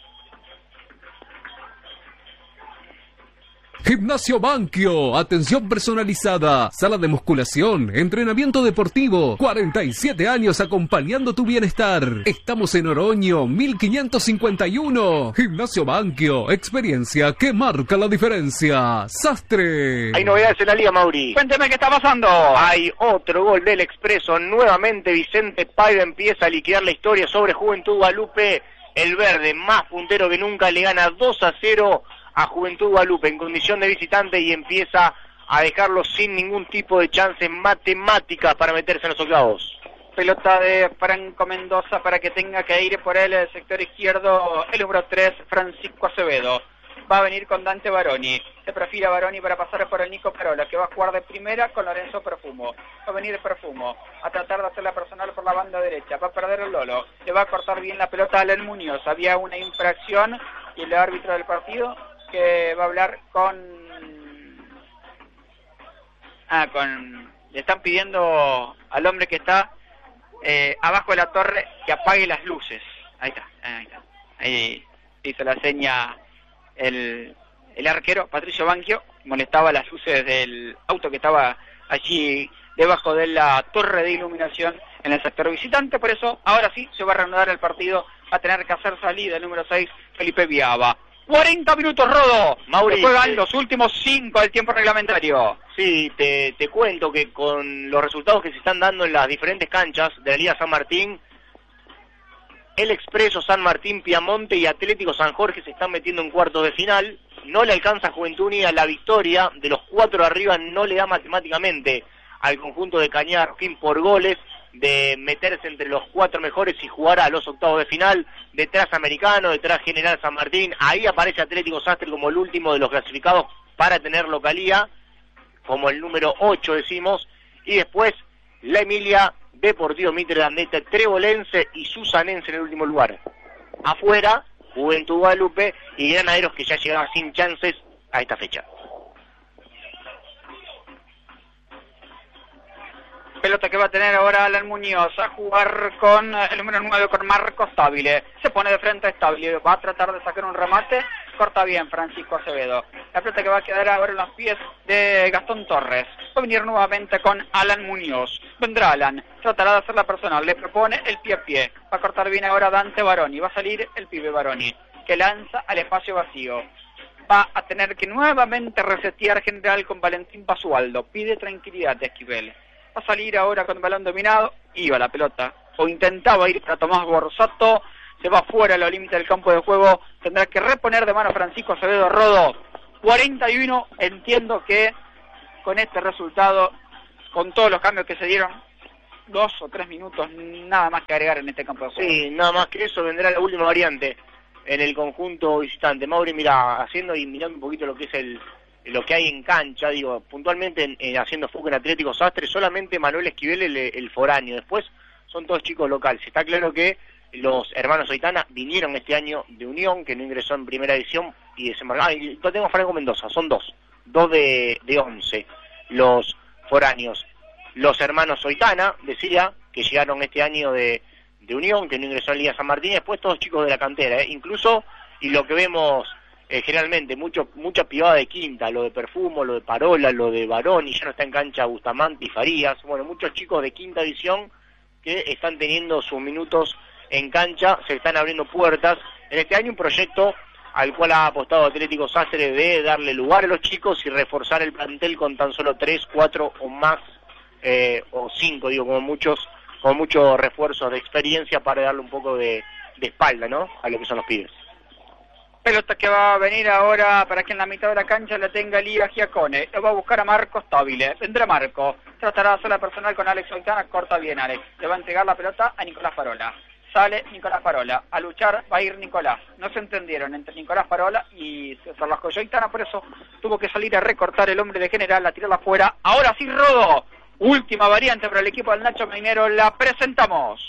Gimnasio Banquio, atención personalizada, sala de musculación, entrenamiento deportivo, 47 años acompañando tu bienestar. Estamos en Oroño, 1551. Gimnasio Banquio, experiencia que marca la diferencia. Sastre. Hay novedades en la liga, Mauri. Cuénteme qué está pasando. Hay otro gol del Expreso. Nuevamente Vicente Paiva empieza a liquidar la historia sobre Juventud Guadalupe. El verde, más puntero que nunca, le gana 2-0 a Juventud Guadalupe en condición de visitante y empieza a dejarlo sin ningún tipo de chance matemática para meterse en los octavos. Pelota de Franco Mendoza para que tenga que ir por el sector izquierdo el número 3, Francisco Acevedo. Va a venir con Dante Baroni. Se perfila Baroni para pasar por el Nico Parola, que va a jugar de primera con Lorenzo Profumo. Va a venir Profumo a tratar de hacer la personal por la banda derecha. Va a perder el Lolo. Le va a cortar bien la pelota a Alan Muñoz. Había una infracción y el árbitro del partido que va a hablar le están pidiendo al hombre que está abajo de la torre que apague las luces. Ahí está. Ahí hizo la seña el arquero Patricio Banquio, molestaba las luces del auto que estaba allí debajo de la torre de iluminación en el sector visitante. Por eso ahora sí se va a reanudar el partido, va a tener que hacer salida el número 6, Felipe Viaba. 40 minutos, Rodo. Mauri, juegan los últimos 5 del tiempo reglamentario. Sí, te cuento que con los resultados que se están dando en las diferentes canchas de la Liga San Martín, el Expreso, San Martín, Piamonte y Atlético San Jorge se están metiendo en cuartos de final. No le alcanza a Juventud Unida la victoria. De los 4 de arriba no le da matemáticamente al conjunto de Cañada Rosquín por goles de meterse entre los 4 mejores y jugar a los octavos de final. Detrás Americano, detrás General San Martín. Ahí aparece Atlético Sastre como el último de los clasificados para tener localía, como el número 8 decimos. Y después la Emilia, Deportivo Mitre, Landete, Trebolense y Susanense en el último lugar. Afuera, Juventud Guadalupe y Granaderos, que ya llegaban sin chances a esta fecha. Pelota que va a tener ahora Alan Muñoz a jugar con el número 9, con Marcos Stabile. Se pone de frente a Stabile, va a tratar de sacar un remate, corta bien Francisco Acevedo. La pelota que va a quedar ahora en los pies de Gastón Torres. Va a venir nuevamente con Alan Muñoz. Vendrá Alan, tratará de hacer la personal, le propone el pie a pie. Va a cortar bien ahora Dante Baroni, va a salir el pibe Baroni, que lanza al espacio vacío. va a tener que nuevamente resetear General con Valentín Basualdo. Pide tranquilidad de Esquivel. Va a salir ahora con el balón dominado. Iba la pelota, o intentaba ir para Tomás Borsato. Se va fuera a los límites del campo de juego. Tendrá que reponer de mano Francisco Acevedo Rodo. 41. Entiendo que con este resultado, con todos los cambios que se dieron, 2 o 3 minutos, nada más que agregar en este campo de juego. Sí, nada más que eso, vendrá la última variante en el conjunto visitante. Mauri, mira, haciendo y mirando un poquito lo que es lo que hay en cancha, digo, puntualmente haciendo foco en Atlético Sastre, solamente Manuel Esquivel el foráneo, después son todos chicos locales. Está claro que los hermanos Oitana vinieron este año de Unión, que no ingresó en primera edición, y desembarcaron. Y lo tengo Franco Mendoza, son dos de 11, los foráneos. Los hermanos Oitana, decía, que llegaron este año de Unión, que no ingresó en Liga San Martín, y después todos chicos de la cantera, incluso, y lo que vemos generalmente, mucha pivada de quinta, lo de Perfumo, lo de Parola, lo de Baroni, ya no está en cancha Bustamante y Farías, bueno, muchos chicos de quinta división que están teniendo sus minutos en cancha, se están abriendo puertas. En este año un proyecto al cual ha apostado Atlético Sastre de darle lugar a los chicos y reforzar el plantel con tan solo 3, 4 o más, o 5, digo, con muchos refuerzos de experiencia para darle un poco de espalda, ¿no?, a lo que son los pibes. Pelota que va a venir ahora para que en la mitad de la cancha la tenga Lía Giacone. Lo va a buscar a Marco Stabile. Vendrá Marco. Tratará de hacer la personal con Alex Oitana. Corta bien Alex. Le va a entregar la pelota a Nicolás Parola. Sale Nicolás Parola. A luchar va a ir Nicolás. No se entendieron entre Nicolás Parola y César Lascoyo Oitana. Por eso tuvo que salir a recortar el hombre de General, a tirarla afuera. Ahora sí, Rodo. Última variante para el equipo del Nacho Mainero. La presentamos.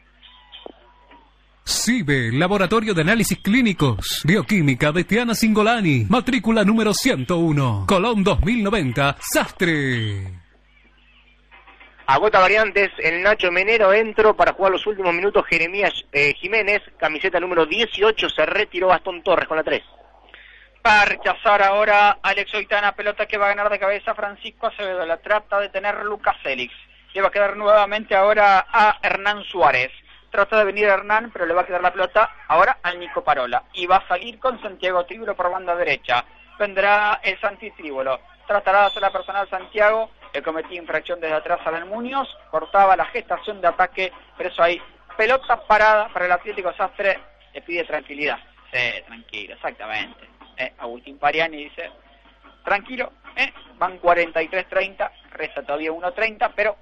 CIBE, Laboratorio de Análisis Clínicos, Bioquímica de Tiana Singolani, matrícula número 101, Colón 2090, Sastre. Agota variantes, el Nacho Menero entró para jugar los últimos minutos Jeremías Jiménez, camiseta número 18, se retiró Gastón Torres con la 3. Va a rechazar ahora Alex Oitana, pelota que va a ganar de cabeza Francisco Acevedo, la trata de tener Lucas Félix, le va a quedar nuevamente ahora a Hernán Suárez. Trata de venir Hernán, pero le va a quedar la pelota ahora al Nico Parola. Y va a salir con Santiago Tríbolo por banda derecha. Vendrá el Santi Tríbolo. Tratará de hacer la personal Santiago. Le cometía infracción desde atrás a Alan Muñoz. Cortaba la gestación de ataque. Pero eso ahí. Pelota parada para el Atlético Sastre. Le pide tranquilidad. Sí, tranquilo, exactamente. Agustín Pariani dice, tranquilo, van 43-30. Resta todavía 1-30, pero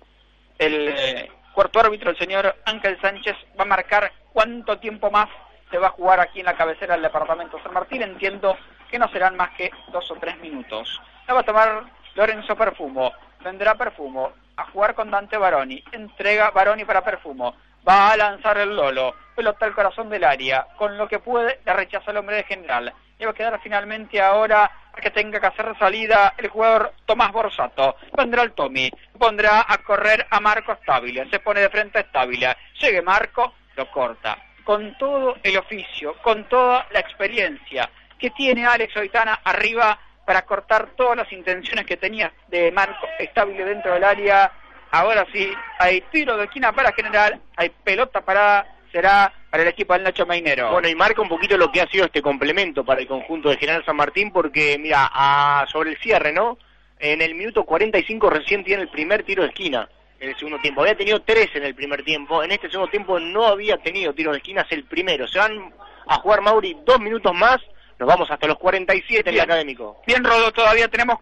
el cuarto árbitro, el señor Ángel Sánchez, va a marcar cuánto tiempo más se va a jugar aquí en la cabecera del departamento San Martín. Entiendo que no serán más que 2 o 3 minutos. La va a tomar Lorenzo Perfumo. Vendrá Perfumo a jugar con Dante Baroni. Entrega Baroni para Perfumo. Va a lanzar el Lolo. Pelota al corazón del área. Con lo que puede, la rechaza el hombre de General. Le va a quedar finalmente ahora a que tenga que hacer salida el jugador Tomás Borsato. Vendrá el Tommy. Pondrá a correr a Marco Stabile. Se pone de frente a Stabile. Llegue Marco, lo corta. Con todo el oficio, con toda la experiencia que tiene Alex Oitana arriba para cortar todas las intenciones que tenía de Marco Stabile dentro del área. Ahora sí, hay tiro de esquina para General, hay pelota parada, será para el equipo del Nacho Mainero. Bueno, y marca un poquito lo que ha sido este complemento para el conjunto de General San Martín, porque mira, sobre el cierre, ¿no? En el minuto 45 recién tiene el primer tiro de esquina en el segundo tiempo. Había tenido 3 en el primer tiempo, en este segundo tiempo no había tenido tiros de esquina, es el primero. Se van a jugar, Mauri, 2 minutos más, nos vamos hasta los 47 en el Académico. Bien, Rodo, todavía tenemos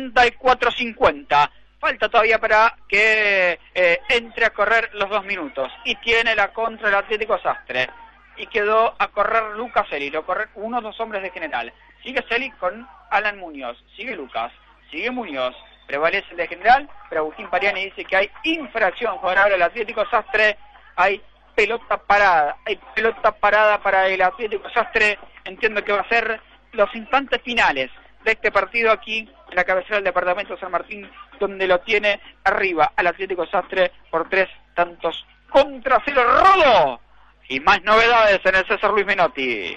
44-50. Falta todavía para que entre a correr los 2 minutos. Y tiene la contra el Atlético Sastre. Y quedó a correr Lucas Celi. Lo corre uno de los hombres de General. Sigue Celi con Alan Muñoz. Sigue Lucas. Sigue Muñoz. Prevalece el de General. Pero Agustín Pariani dice que hay infracción favorable al Atlético Sastre. Hay pelota parada. Hay pelota parada para el Atlético Sastre. Entiendo que va a ser los instantes finales de este partido aquí en la cabecera del departamento de San Martín, donde lo tiene arriba al Atlético Sastre por 3-0 Rodo. Y más novedades en el César Luis Menotti.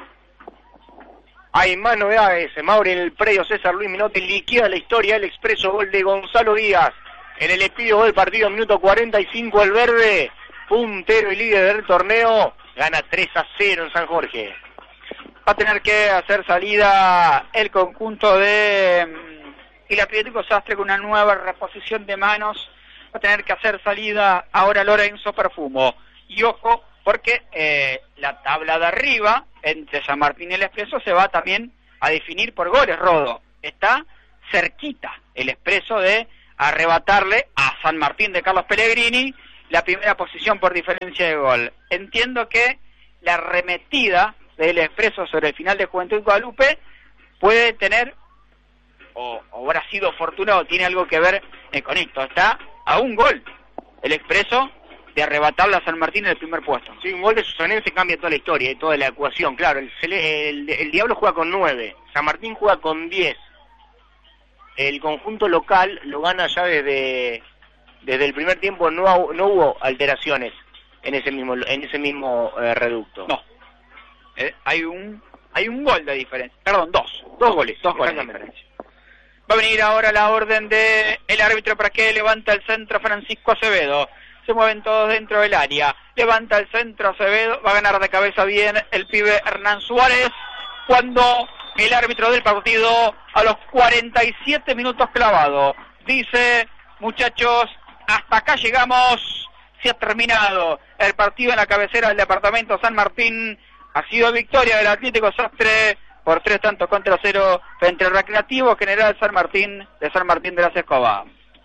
Hay más novedades, Mauri, en el predio César Luis Menotti liquida la historia del expreso gol de Gonzalo Díaz. En el epílogo del partido, minuto 45, el verde, puntero y líder del torneo, gana 3-0 en San Jorge. Va a tener que hacer salida el conjunto de el Atlético Sastre con una nueva reposición de manos. Va a tener que hacer salida ahora Lorenzo Perfumo. Y ojo, porque la tabla de arriba, entre San Martín y el Expreso, se va también a definir por goles, Rodo. Está cerquita el Expreso de arrebatarle a San Martín de Carlos Pellegrini la primera posición por diferencia de gol. Entiendo que la arremetida del Expreso sobre el final de Juventud Guadalupe puede tener, o habrá sido afortunado, tiene algo que ver con esto. Está a un gol el Expreso de arrebatarle a San Martín en el primer puesto. Sí, un gol de Susanense cambia toda la historia y toda la ecuación. Claro, el Diablo juega con 9, San Martín juega con 10. El conjunto local lo gana ya desde el primer tiempo. No hubo alteraciones en ese mismo reducto. No, hay un gol de diferencia, perdón, dos goles de diferencia. Va a venir ahora la orden de el árbitro para que levanta el centro Francisco Acevedo. Se mueven todos dentro del área, levanta el centro Acevedo, va a ganar de cabeza bien el pibe Hernán Suárez, cuando el árbitro del partido a los 47 minutos clavado dice: muchachos, hasta acá llegamos, se ha terminado el partido en la cabecera del departamento San Martín. Ha sido victoria del Atlético Sastre por 3-0 frente al Recreativo General San Martín de las Escobas.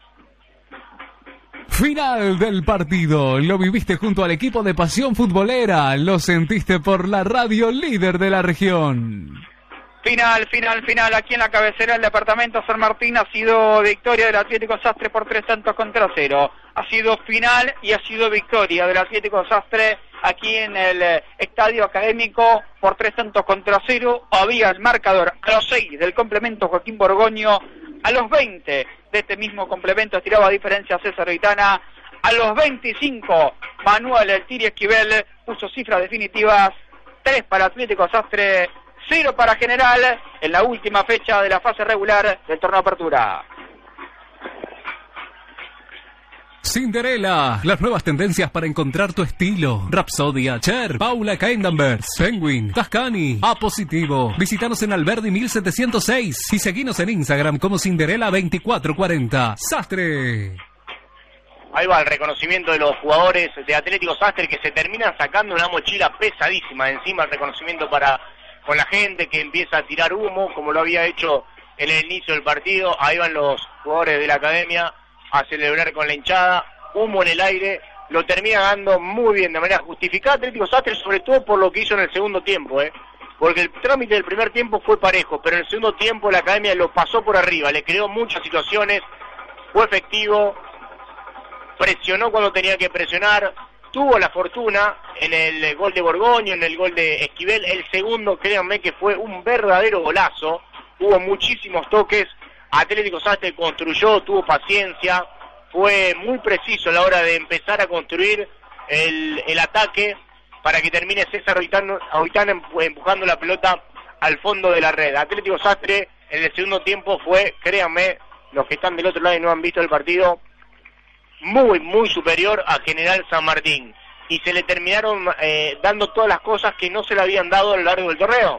Final del partido, lo viviste junto al equipo de Pasión Futbolera, lo sentiste por la radio líder de la región. Final, aquí en la cabecera del departamento San Martín ha sido victoria del Atlético Sastre por 3-0. Ha sido final y ha sido victoria del Atlético Sastre aquí en el Estadio Académico por 3-0. Había el marcador a los 6 del complemento Joaquín Borgoño, a los 20 de este mismo complemento estiraba diferencia César Oitana, a los 25 Manuel El Tiri Esquivel puso cifras definitivas: 3 para Atlético Sastre, 0 para General en la última fecha de la fase regular del torneo Apertura. Cinderella, las nuevas tendencias para encontrar tu estilo. Rapsodia, Cher, Paula Kendanvers, Penguin, Tascani, A Positivo. Visítanos en Alberdi 1706 y seguinos en Instagram como Cinderella 2440. Sastre. Ahí va el reconocimiento de los jugadores de Atlético Sastre, que se terminan sacando una mochila pesadísima encima. El reconocimiento con la gente que empieza a tirar humo, como lo había hecho en el inicio del partido. Ahí van los jugadores de la academia a celebrar con la hinchada, humo en el aire. Lo termina dando muy bien, de manera justificada Atlético Sastre, sobre todo por lo que hizo en el segundo tiempo, porque el trámite del primer tiempo fue parejo, pero en el segundo tiempo la academia lo pasó por arriba, le creó muchas situaciones, fue efectivo, presionó cuando tenía que presionar, tuvo la fortuna en el gol de Borgoño, en el gol de Esquivel. El segundo, créanme que fue un verdadero golazo, hubo muchísimos toques. Atlético Sastre construyó, tuvo paciencia, fue muy preciso a la hora de empezar a construir el ataque para que termine César Oitana empujando la pelota al fondo de la red. Atlético Sastre en el segundo tiempo fue, créanme, los que están del otro lado y no han visto el partido, muy, muy superior a General San Martín. Y se le terminaron dando todas las cosas que no se le habían dado a lo largo del torneo,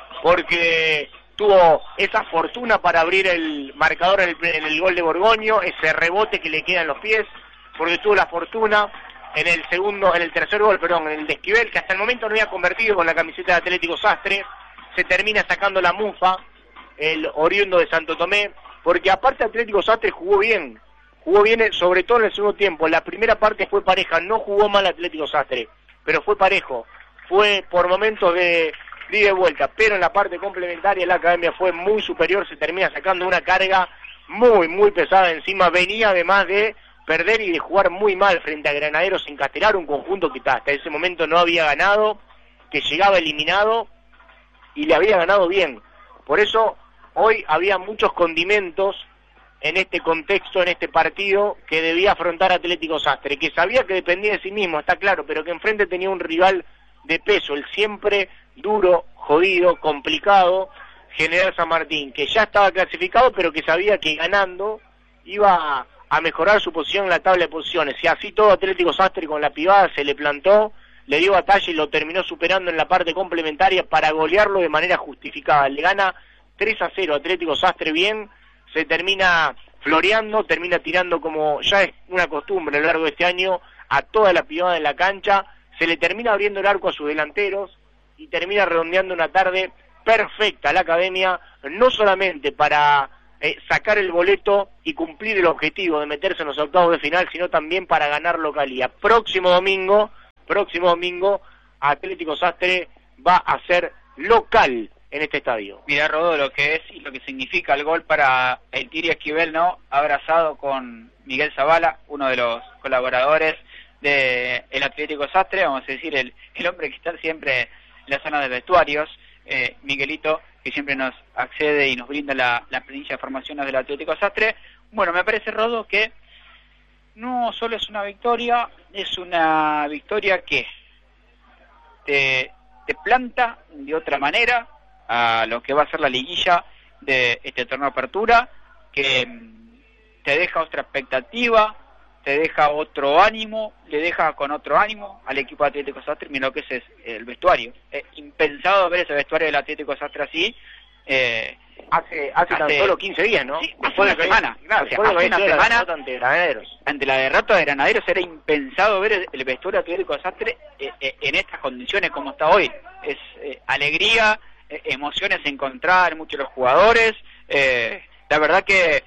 porque tuvo esa fortuna para abrir el marcador en el gol de Borgoño, ese rebote que le queda en los pies, porque tuvo la fortuna en el tercer gol, en el de Esquivel, que hasta el momento no había convertido con la camiseta de Atlético Sastre. Se termina sacando la mufa, el oriundo de Santo Tomé, porque aparte Atlético Sastre jugó bien sobre todo en el segundo tiempo. La primera parte fue pareja, no jugó mal Atlético Sastre, pero fue parejo, fue por momentos de ida y vuelta, pero en la parte complementaria la academia fue muy superior, se termina sacando una carga muy, muy pesada encima. Venía además de perder y de jugar muy mal frente a Granaderos en Castelar, un conjunto que hasta ese momento no había ganado, que llegaba eliminado y le había ganado bien. Por eso hoy había muchos condimentos en este contexto, en este partido que debía afrontar Atlético Sastre, que sabía que dependía de sí mismo, está claro, pero que enfrente tenía un rival de peso, el siempre duro, jodido, complicado General San Martín, que ya estaba clasificado, pero que sabía que ganando iba a mejorar su posición en la tabla de posiciones. Y así todo Atlético Sastre con la pivada se le plantó, le dio batalla y lo terminó superando en la parte complementaria para golearlo de manera justificada. Le gana 3-0 Atlético Sastre bien, se termina floreando, termina tirando como ya es una costumbre a lo largo de este año a toda la pibada en la cancha, se le termina abriendo el arco a sus delanteros y termina redondeando una tarde perfecta a la Academia, no solamente para sacar el boleto y cumplir el objetivo de meterse en los octavos de final, sino también para ganar localía. Próximo domingo, Atlético Sastre va a ser local en este estadio. Mira, Rodó, lo que es y lo que significa el gol para el Tiri Esquivel, ¿no? Abrazado con Miguel Zavala, uno de los colaboradores del Atlético Sastre, vamos a decir, el hombre que está siempre en la zona de vestuarios, Miguelito, que siempre nos accede y nos brinda la planilla de formaciones del Atlético Sastre. Bueno, me parece, Rodo, que no solo es una victoria que te planta de otra manera a lo que va a ser la liguilla de este torneo de apertura, que te deja otra expectativa, te deja otro ánimo, le deja con otro ánimo al equipo Atlético Sastre. Mira lo que es el vestuario. Es impensado ver ese vestuario del Atlético Sastre así. Hace tan solo 15 días, ¿no? Sí, hace una semana. Claro, hace una semana ante la derrota de Granaderos era impensado ver el vestuario Atlético Sastre en estas condiciones como está hoy. Es alegría, emociones encontradas en muchos de los jugadores. La verdad que,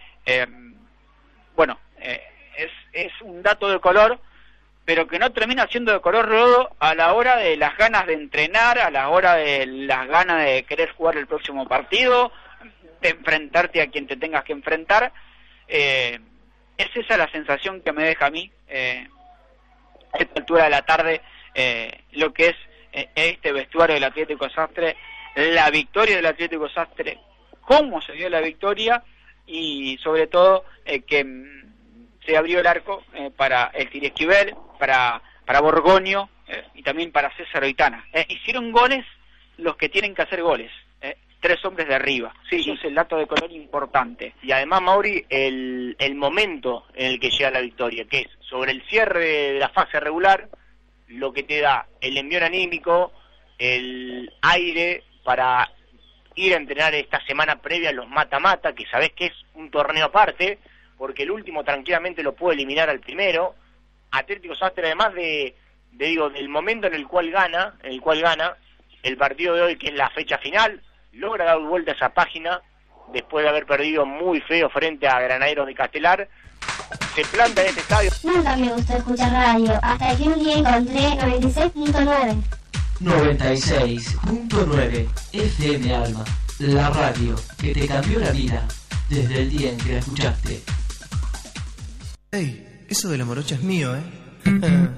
es un dato de color, pero que no termina siendo de color, Rodo, a la hora de las ganas de entrenar, a la hora de las ganas de querer jugar el próximo partido, de enfrentarte a quien te tengas que enfrentar. Es esa la sensación que me deja a mí, a esta altura de la tarde, lo que es este vestuario del Atlético Sastre, la victoria del Atlético Sastre, cómo se dio la victoria y sobre todo que se abrió el arco para el Tiri Esquivel, para Borgoño y también para César Oitana. Hicieron goles los que tienen que hacer goles, 3 hombres de arriba. Sí, eso es el dato de color importante. Y además, Mauri, el momento en el que llega la victoria, que es sobre el cierre de la fase regular, lo que te da el envión anímico, el aire para ir a entrenar esta semana previa a los mata-mata, que sabés que es un torneo aparte, porque el último tranquilamente lo puede eliminar al primero. Atlético Sastre, además del momento en el cual gana el partido de hoy, que es la fecha final, logra dar vuelta a esa página después de haber perdido muy feo frente a Granaderos de Castelar. Se planta en este estadio. Nunca me gustó escuchar radio, hasta que un día encontré 96.9. 96.9 FM Alma, la radio que te cambió la vida desde el día en que la escuchaste. Ey, eso de la morocha es mío, ¿eh?